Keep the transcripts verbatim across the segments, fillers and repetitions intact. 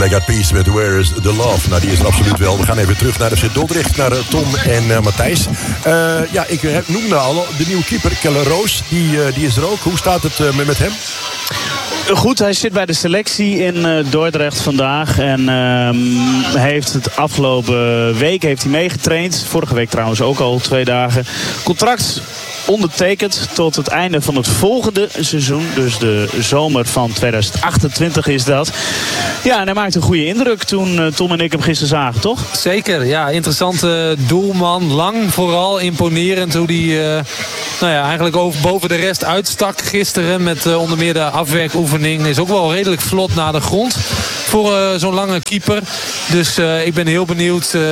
Black Eyed Peas met Where is the Love? Nou, die is er absoluut wel. We gaan even terug naar de F C Dordrecht, naar uh, Tom en uh, Matthijs. Uh, ja, ik uh, noemde al de nieuwe keeper, Kelle Roos. Die, uh, die is er ook. Hoe staat het uh, met, met hem? Goed, hij zit bij de selectie in uh, Dordrecht vandaag. En uh, heeft het afgelopen week heeft hij meegetraind. Vorige week trouwens ook al twee dagen. Contract ondertekend tot het einde van het volgende seizoen. Dus de zomer van tweeduizend achtentwintig is dat. Ja, en hij maakte een goede indruk toen uh, Tom en ik hem gisteren zagen, toch? Zeker, ja. Interessante doelman. Lang vooral, imponerend hoe hij uh, nou ja, eigenlijk over, boven de rest uitstak gisteren. Met uh, onder meer de afwerkoefening. Is ook wel redelijk vlot naar de grond voor uh, zo'n lange keeper. Dus uh, ik ben heel benieuwd uh,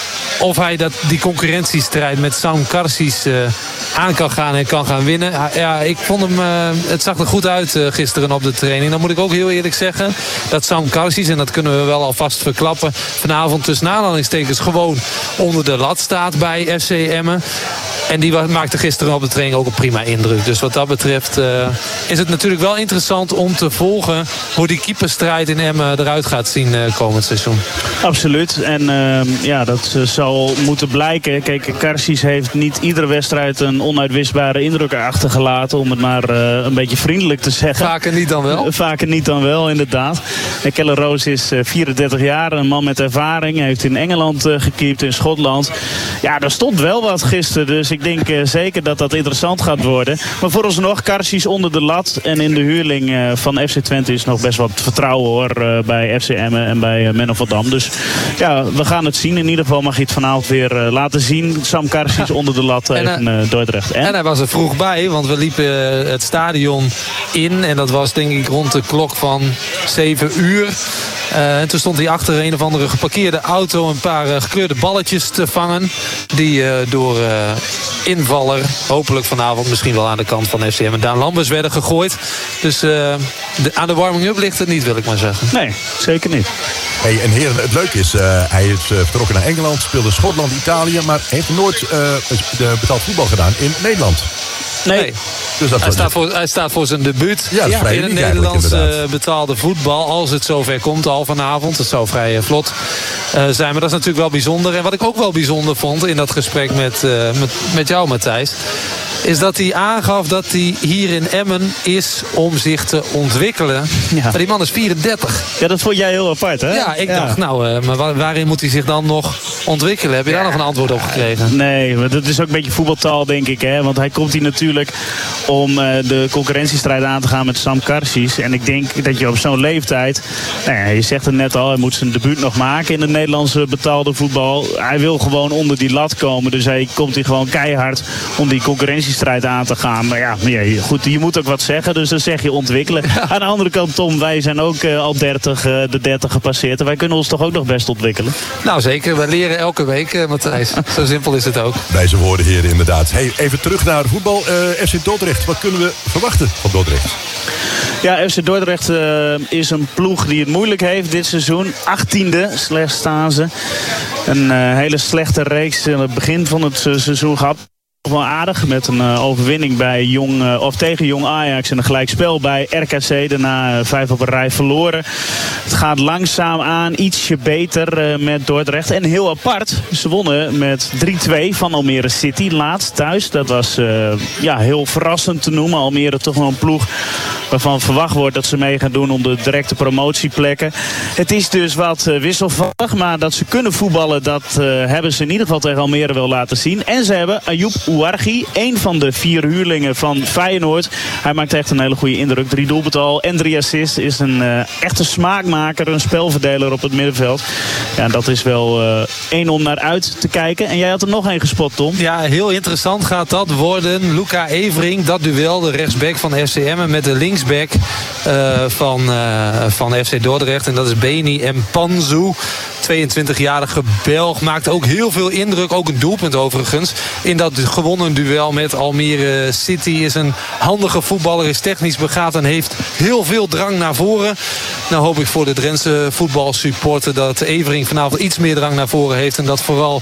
of hij dat, die concurrentiestrijd met Sam Karsis uh, aan kan gaan en kan gaan winnen. Ja, ik vond hem, uh, het zag er goed uit uh, gisteren op de training. Dan moet ik ook heel eerlijk zeggen dat Sam Karsis, en dat kunnen we wel alvast verklappen, vanavond tussen aanhalingstekens gewoon onder de lat staat bij F C Emmen. En die maakte gisteren op de training ook een prima indruk. Dus wat dat betreft uh, is het natuurlijk wel interessant om te volgen hoe die keeperstrijd in Emmen eruit gaat zien uh, komend seizoen. Absoluut. En uh, ja, dat uh, zal moeten blijken. Kijk, Karsis heeft niet iedere wedstrijd een onuitwisbare indruk achtergelaten, om het maar uh, een beetje vriendelijk te zeggen. Vaker niet dan wel. Uh, vaker niet dan wel, inderdaad. En Kelle Roos is uh, vierendertig jaar, een man met ervaring. Hij heeft in Engeland uh, gekiept, in Schotland. Ja, daar stond wel wat gisteren, dus ik denk uh, zeker dat dat interessant gaat worden. Maar vooralsnog, Karsis onder de lat. En in de huurling uh, van F C Twente is nog best wat vertrouwen, hoor, uh, bij F C Emmen en bij uh, Menno van Dam. Dus ja, we gaan het zien. In ieder geval mag je het vanavond weer uh, laten zien. Sam Karsis onder de lat uh, in uh, Dordrecht. En? en hij was er vroeg bij, want we liepen uh, het stadion in. En dat was denk ik rond de klok van zeven uur. Uh, en toen stond hij achter een of andere geparkeerde auto een paar uh, gekleurde balletjes te vangen. Die uh, door uh, invaller, hopelijk vanavond misschien wel aan de kant van F C Emmen, Daan Lambers werden gegooid. Dus uh, de, aan de warming-up ligt het niet, wil ik maar zeggen. Nee, zeker niet. Hey, en heren, het leuke is, uh, hij is uh, vertrokken naar Engeland, speelde Schotland, Italië, maar heeft nooit uh, de betaald voetbal gedaan in Nederland. Nee. nee. Dus dat hij, staat voor, hij staat voor zijn debuut ja, ja, in het Nederlands uh, betaalde voetbal. Als het zover komt al vanavond. Dat zou vrij uh, vlot uh, zijn. Maar dat is natuurlijk wel bijzonder. En wat ik ook wel bijzonder vond in dat gesprek met, uh, met, met jou, Matthijs, is dat hij aangaf dat hij hier in Emmen is om zich te ontwikkelen. Ja. Maar die man is vierendertig. Ja, dat vond jij heel apart, hè? Ja, ik ja. dacht, nou, uh, maar waar, waarin moet hij zich dan nog ontwikkelen? Heb je ja. daar nog een antwoord op gekregen? Nee, maar dat is ook een beetje voetbaltaal, denk ik, hè? Want hij komt hier natuurlijk om uh, de concurrentiestrijd aan te gaan met Sam Karsis. En ik denk dat je op zo'n leeftijd, nou ja, je zegt het net al, hij moet zijn debuut nog maken in het Nederlandse betaalde voetbal. Hij wil gewoon onder die lat komen. Dus hij komt hier gewoon keihard om die concurrentiestrijd aan te gaan. Maar ja, ja, goed, je moet ook wat zeggen, dus dan zeg je ontwikkelen. Ja. Aan de andere kant, Tom, wij zijn ook uh, al dertig, uh, de dertig gepasseerd. En wij kunnen ons toch ook nog best ontwikkelen? Nou zeker, we leren elke week, uh, Matthijs. Zo simpel is het ook. Wijze woorden, heren, inderdaad. Hey, even terug naar voetbal. Uh, F C Dordrecht, wat kunnen we verwachten van Dordrecht? Ja, F C Dordrecht uh, is een ploeg die het moeilijk heeft dit seizoen. achttiende slechts staan ze. Een uh, hele slechte reeks in het begin van het uh, seizoen gehad. Wel aardig met een uh, overwinning bij jong, uh, of tegen Jong Ajax en een gelijkspel bij R K C. Daarna uh, vijf op een rij verloren. Het gaat langzaam aan, ietsje beter uh, met Dordrecht. En heel apart, ze wonnen met drie twee van Almere City laatst thuis. Dat was uh, ja, heel verrassend te noemen. Almere toch wel een ploeg waarvan verwacht wordt dat ze mee gaan doen om de directe promotieplekken. Het is dus wat uh, wisselvallig, maar dat ze kunnen voetballen, dat uh, hebben ze in ieder geval tegen Almere wel laten zien. En ze hebben Ayoub Ouarghi, een van de vier huurlingen van Feyenoord. Hij maakt echt een hele goede indruk. Drie doelpunten en drie assists. Is een uh, echte smaakmaker, een spelverdeler op het middenveld. Ja, dat is wel uh, één om naar uit te kijken. En jij had er nog één gespot, Tom. Ja, heel interessant gaat dat worden. Luca Evering, dat duel, de rechtsback van F C Emmen met de linksback uh, van, uh, van F C Dordrecht. En dat is Beni Mpanzu. tweeëntwintigjarige Belg. Maakt ook heel veel indruk. Ook een doelpunt overigens. In dat gewonnen duel met Almere City. Is een handige voetballer. Is technisch begaafd. En heeft heel veel drang naar voren. Nou hoop ik voor de Drentse voetbalsupporter dat Evering vanavond iets meer drang naar voren heeft. En dat vooral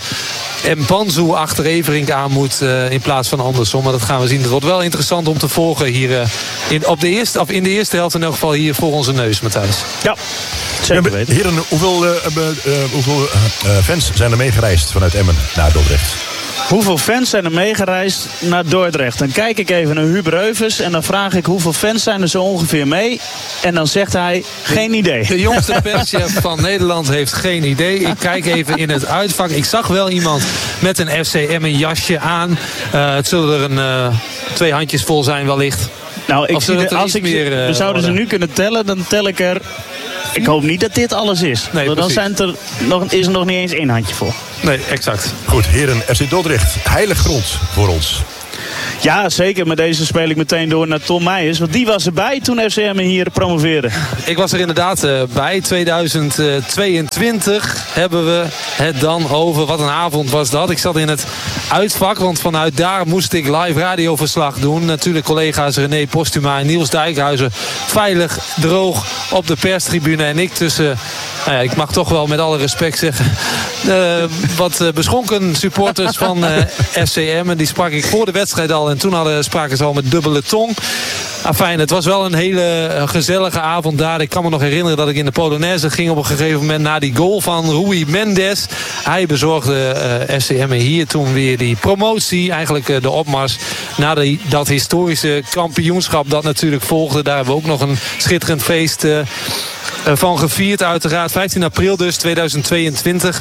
Mpanzu achter Evering aan moet uh, in plaats van andersom. Maar dat gaan we zien. Het wordt wel interessant om te volgen hier uh, in, op de eerste, of in de eerste helft in elk geval hier voor onze neus, Matthijs. Ja. Zeker weten. Heren, hoeveel, uh, uh, uh, hoeveel uh, fans zijn er meegereisd vanuit Emmen naar Dordrecht? Hoeveel fans zijn er meegereisd naar Dordrecht? Dan kijk ik even naar Huub Reuvers en dan vraag ik hoeveel fans zijn er zo ongeveer mee. En dan zegt hij, geen idee. De jongste perschef van Nederland heeft geen idee. Ik kijk even in het uitvak. Ik zag wel iemand met een F C Emmen jasje aan. Uh, het zullen er een, uh, twee handjes vol zijn wellicht. Nou, ik zie de, als ik meer, uh, we zouden worden. ze nu kunnen tellen, dan tel ik er... Ik hoop niet dat dit alles is. Nee, want dan zijn het er nog, is er nog niet eens één handje vol. Nee, exact. Goed, heren, F C Dordrecht. Heilig grond voor ons. Ja, zeker. Met deze speel ik meteen door naar Tom Meijers. Want die was erbij toen F C Emmen hier promoveerde. Ik was er inderdaad uh, bij. tweeduizend tweeëntwintig hebben we het dan over. Wat een avond was dat. Ik zat in het uitvak, want vanuit daar moest ik live radioverslag doen. Natuurlijk collega's René Postuma en Niels Dijkhuizen veilig droog op de perstribune. En ik tussen, nou ja, ik mag toch wel met alle respect zeggen, uh, wat uh, beschonken supporters van uh, F C Emmen. Die sprak ik voor de wedstrijd al. En toen hadden, spraken ze al met dubbele tong. Afijn, het was wel een hele gezellige avond daar. Ik kan me nog herinneren dat ik in de Polonaise ging op een gegeven moment na die goal van Rui Mendes. Hij bezorgde uh, F C Emmen hier toen weer die promotie. Eigenlijk uh, de opmars na die, dat historische kampioenschap dat natuurlijk volgde. Daar hebben we ook nog een schitterend feest uh, van gevierd uiteraard. vijftien april dus, tweeduizend tweeëntwintig.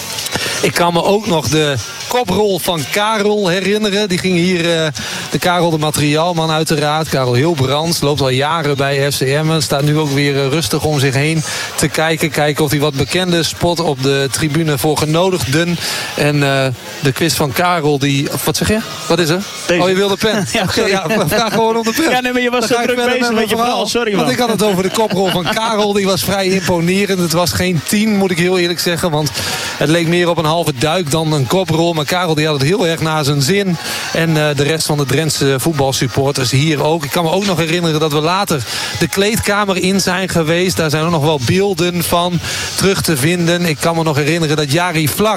Ik kan me ook nog de koprol van Karel herinneren. Die ging hier, uh, de Karel de materiaalman uiteraard. Karel Hilbrands, loopt al jaren bij F C Emmen. Staat nu ook weer uh, rustig om zich heen te kijken. Kijken of hij wat bekende spot op de tribune voor genodigden. En uh, de quiz van Karel, die... Wat zeg je? Wat is er? Deze. Oh, je wilde pen? Ja, okay, ja, vraag gewoon om de pen. Ja, nee, maar je was zo druk bezig met je verhaal. Sorry, man. Want ik had het over de koprol van Karel. Die was vrij imponerend. Het was geen tien, moet ik heel eerlijk zeggen. Want het leek meer op een halve duik dan een koprol. Maar Karel die had het heel erg naar zijn zin. En uh, de rest van de Drentse voetbalsupporters hier ook. Ik kan me ook nog herinneren dat we later de kleedkamer in zijn geweest. Daar zijn ook nog wel beelden van terug te vinden. Ik kan me nog herinneren dat Jari Vlak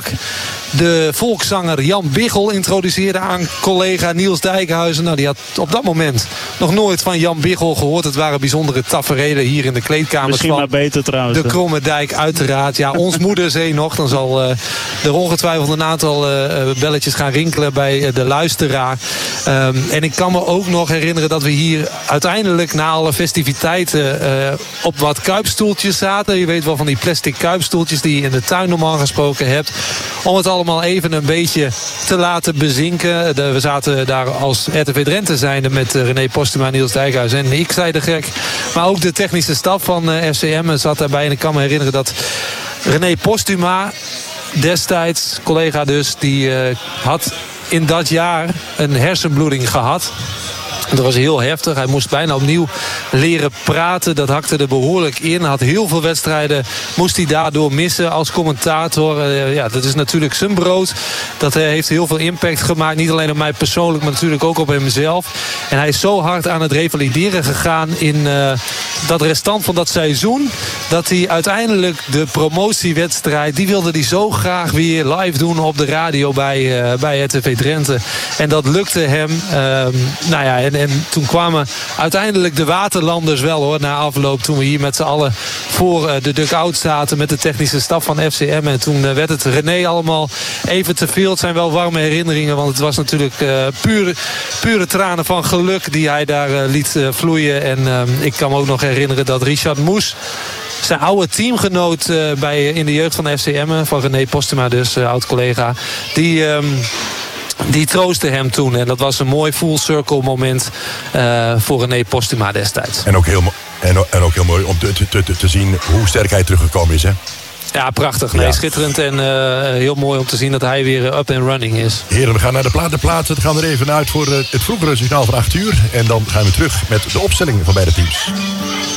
de volkszanger Jan Biggel introduceerde aan collega Niels Dijkhuizen. Nou, die had op dat moment nog nooit van Jan Biggel gehoord. Het waren bijzondere taferelen hier in de kleedkamer. Misschien van maar beter trouwens. de Kromme Dijk uiteraard. Ja, ons moederzee nog. Dan zal uh, er ongetwijfeld een aantal uh, belletjes gaan rinkelen bij uh, de luisteraar. Um, en ik kan me ook nog herinneren dat we hier uiteindelijk na alle festiviteiten uh, op wat kuipstoeltjes zaten. Je weet wel van die plastic kuipstoeltjes die je in de tuin normaal gesproken hebt. Om het allemaal even een beetje te laten bezinken. De, we zaten daar als R T V Drenthe zijnde met uh, René Postuma en Niels Dijkhuis. En ik zei de gek. Maar ook de technische staf van uh, F C Emmen zat daarbij. En ik kan me herinneren dat René Postuma destijds, collega dus, die uh, had in dat jaar een hersenbloeding gehad. Dat was heel heftig. Hij moest bijna opnieuw leren praten. Dat hakte er behoorlijk in. Had heel veel wedstrijden moest hij daardoor missen als commentator. Uh, ja, dat is natuurlijk zijn brood. Dat uh, heeft heel veel impact gemaakt. Niet alleen op mij persoonlijk, maar natuurlijk ook op hemzelf. En hij is zo hard aan het revalideren gegaan in uh, dat restant van dat seizoen. Dat hij uiteindelijk de promotiewedstrijd, die wilde hij zo graag weer live doen op de radio bij, uh, bij R T V Drenthe. En dat lukte hem. Uh, nou ja, en En toen kwamen uiteindelijk de Waterlanders wel hoor. Na afloop toen we hier met z'n allen voor de dugout zaten met de technische staf van F C Emmen. En toen werd het René allemaal even te veel. Het zijn wel warme herinneringen. Want het was natuurlijk uh, pure, pure tranen van geluk die hij daar uh, liet uh, vloeien. En uh, ik kan me ook nog herinneren dat Richard Moes, zijn oude teamgenoot uh, bij, in de jeugd van F C Emmen, van René Postuma dus, uh, oud-collega, die... Um, Die troostte hem toen. En dat was een mooi full circle moment uh, voor René Postuma destijds. En ook heel, en, en ook heel mooi om te, te, te, te zien hoe sterk hij teruggekomen is, hè? Ja, prachtig. Nee, ja. Schitterend en uh, heel mooi om te zien dat hij weer up and running is. Heren, we gaan naar de platen plaatsen. We gaan er even uit voor het vroegere signaal van acht uur. En dan gaan we terug met de opstelling van beide teams.